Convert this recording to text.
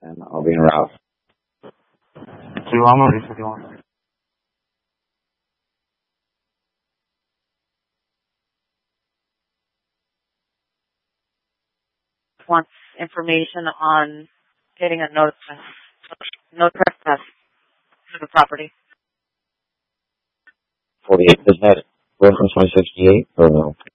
and I'll be en route. I'm ready for you. Wants information on getting a no trespass to the property. 48, is that reference 168 or no?